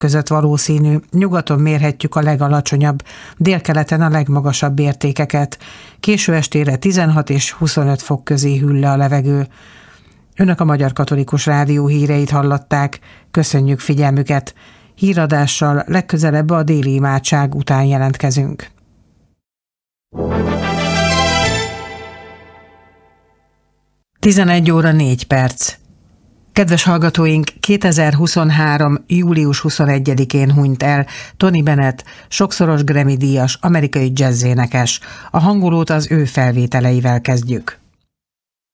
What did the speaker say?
között valószínű, nyugaton mérhetjük a legalacsonyabb, délkeleten a legmagasabb értékeket. Késő estére 16 és 25 fok közé hűl le a levegő. Önök a Magyar Katolikus Rádió híreit hallották. Köszönjük figyelmüket. Híradással legközelebb a déli imádság után jelentkezünk. 11:04. Kedves hallgatóink, 2023. július 21-én hunyt el Tony Bennett, sokszoros Grammy-díjas amerikai jazzénekes. A hangulót az ő felvételeivel kezdjük.